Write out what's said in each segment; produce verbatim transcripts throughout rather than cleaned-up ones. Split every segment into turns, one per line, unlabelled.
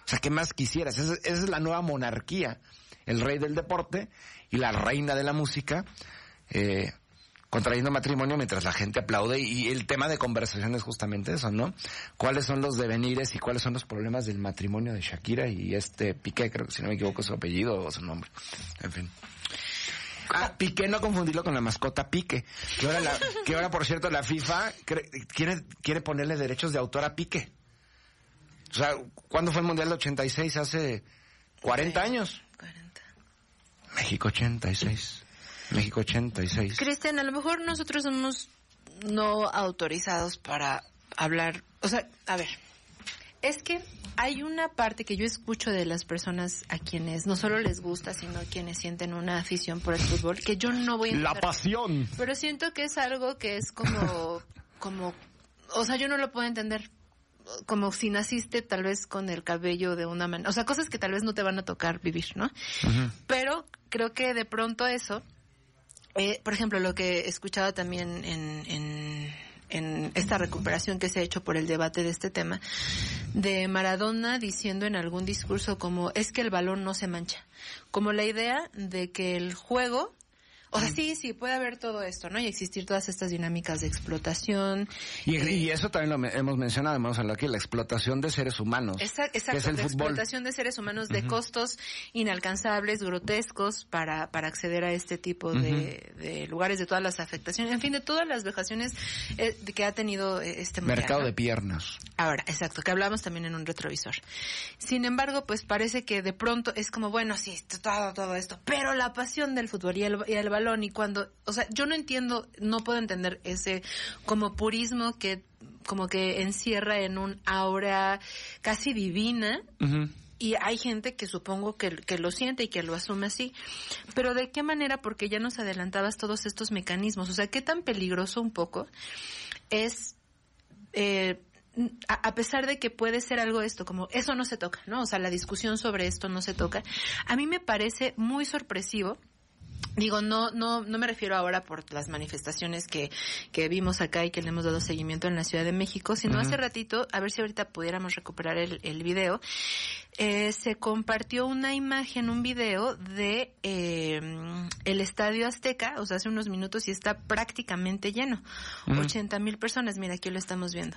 sea, ¿qué más quisieras? Esa, esa es la nueva monarquía. El rey del deporte y la reina de la música, eh, contrayendo matrimonio mientras la gente aplaude. Y el tema de conversación es justamente eso, ¿no? ¿Cuáles son los devenires y cuáles son los problemas del matrimonio de Shakira y este Piqué? Creo que si no me equivoco su apellido o su nombre. En fin. Ah, Piqué, no confundirlo con la mascota Pique. Que ahora, la, que ahora por cierto, la FIFA quiere, quiere ponerle derechos de autor a Piqué. O sea, ¿cuándo fue el Mundial del ochenta y seis? Hace cuarenta años.
cuarenta.
México ochenta y seis. México ochenta y seis.
Cristian, a lo mejor nosotros somos no autorizados para hablar. O sea, a ver, es que hay una parte que yo escucho de las personas a quienes no solo les gusta, sino quienes sienten una afición por el fútbol, que yo no voy a entender.
La pasión.
Pero siento que es algo que es como, como, o sea, yo no lo puedo entender. Como si naciste tal vez con el cabello de una manera, o sea, cosas que tal vez no te van a tocar vivir, ¿no? Uh-huh. Pero creo que de pronto eso, eh, por ejemplo, lo que he escuchado también en, en, en esta recuperación que se ha hecho por el debate de este tema, de Maradona diciendo en algún discurso como, es que el balón no se mancha, como la idea de que el juego, o sea, sí, sí, puede haber todo esto, ¿no? Y existir todas estas dinámicas de explotación.
Y, eh, y eso también lo me, hemos mencionado, hemos hablado aquí, la explotación de seres humanos.
Exacto, exacto,
es el
la
fútbol.
Explotación de seres humanos de uh-huh. costos inalcanzables, grotescos, para para acceder a este tipo uh-huh. de, de lugares, de todas las afectaciones, en fin, de todas las vejaciones eh, que ha tenido este mundial.
Mercado
¿no?
de piernas.
Ahora, exacto, que hablamos también en un retrovisor. Sin embargo, pues parece que de pronto es como, bueno, sí, todo, todo esto, pero la pasión del fútbol y el, y el balón, y cuando, o sea, yo no entiendo, no puedo entender ese como purismo que como que encierra en un aura casi divina. Uh-huh. Y hay gente que supongo que, que lo siente y que lo asume así. Pero ¿de qué manera? Porque ya nos adelantabas todos estos mecanismos. O sea, ¿qué tan peligroso un poco es... Eh, A, a pesar de que puede ser algo esto, como eso no se toca, ¿no? O sea, la discusión sobre esto no se toca. A mí me parece muy sorpresivo. Digo, no, no, no me refiero ahora por las manifestaciones que, que vimos acá y que le hemos dado seguimiento en la Ciudad de México, sino uh-huh. hace ratito, a ver si ahorita pudiéramos recuperar el, el video, eh, se compartió una imagen, un video de, eh, el Estadio Azteca, o sea, hace unos minutos y está prácticamente lleno. Uh-huh. ochenta mil personas, mira, aquí lo estamos viendo.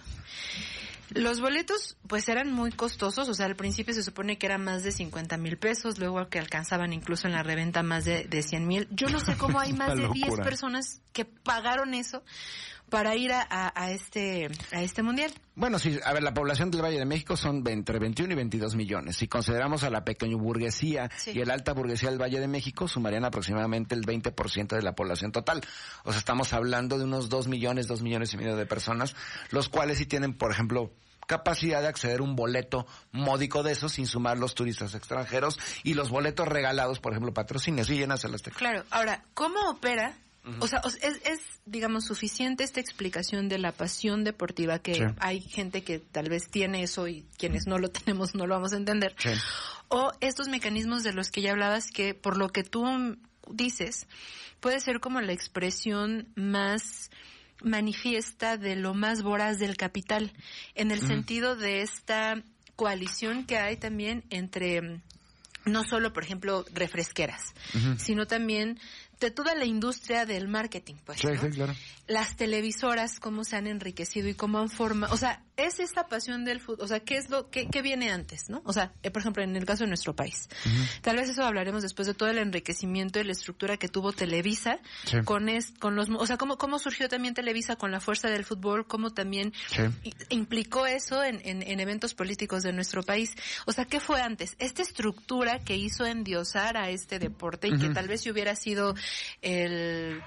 Los boletos, pues, eran muy costosos, o sea, al principio se supone que eran más de cincuenta mil pesos, luego que alcanzaban incluso en la reventa más de, de cien mil. Yo no sé cómo hay más de diez personas que pagaron eso para ir a, a, a este a este mundial.
Bueno, sí, a ver, la población del Valle de México son entre veintiuno y veintidós millones. Si consideramos a la pequeña burguesía sí. y a la alta burguesía del Valle de México, sumarían aproximadamente el veinte por ciento de la población total. O sea, estamos hablando de unos dos millones, dos millones y medio de personas, los cuales sí tienen, por ejemplo, capacidad de acceder a un boleto módico de esos sin sumar los turistas extranjeros y los boletos regalados, por ejemplo, patrocinios y llenas el Azteca.
Claro, ahora, ¿cómo opera? Uh-huh. O sea, es, es, digamos, suficiente esta explicación de la pasión deportiva que sí. hay gente que tal vez tiene eso y quienes no lo tenemos no lo vamos a entender. Sí. O estos mecanismos de los que ya hablabas que, por lo que tú dices, puede ser como la expresión más manifiesta de lo más voraz del capital, en el uh-huh. sentido de esta coalición que hay también entre no solo, por ejemplo, refresqueras, uh-huh. sino también de toda la industria del marketing, pues,
sí,
¿no?
Sí, claro.
Las televisoras, cómo se han enriquecido y cómo han formado, o sea, es esta pasión del fútbol, o sea, ¿qué es lo, qué, qué viene antes, no? O sea, eh, por ejemplo, en el caso de nuestro país. Uh-huh. Tal vez eso hablaremos después de todo el enriquecimiento y la estructura que tuvo Televisa, sí. con es, con los, o sea, cómo, cómo surgió también Televisa con la fuerza del fútbol, cómo también sí. implicó eso en, en, en eventos políticos de nuestro país. O sea, ¿qué fue antes? Esta estructura que hizo endiosar a este deporte y uh-huh. que tal vez si hubiera sido el...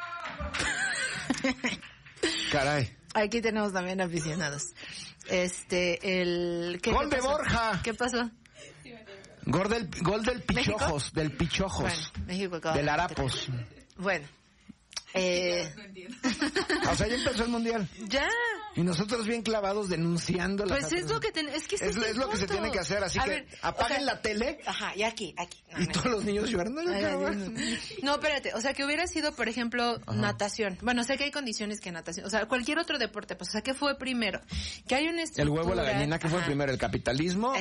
Caray.
Aquí tenemos también aficionados. Este, el... ¿qué,
¡Gol
¿qué
de
pasó?
Borja!
¿Qué pasó?
Gol del, gol del Pichojos,
¿México?
del Pichojos.
Bueno, México acaba
del
de
Harapos.
Bueno. Eh...
No entiendo.
O sea, ya empezó el mundial.
Ya.
Y nosotros bien clavados denunciando la
Pues es lo que ten... es que
es, es, es lo que se tiene que hacer, así
a
que
ver,
apaguen
o sea,
la tele.
Ajá, y aquí, aquí. No,
y
no,
todos
no.
los niños llorando.
Ay, ay, no. no, espérate, o sea, que hubiera sido, por ejemplo, ajá. natación. Bueno, sé que hay condiciones que natación, o sea, cualquier otro deporte, pues, o sea, ¿qué fue primero? Que hay una estructura...
El huevo, la gallina, ¿qué fue primero? ¿El capitalismo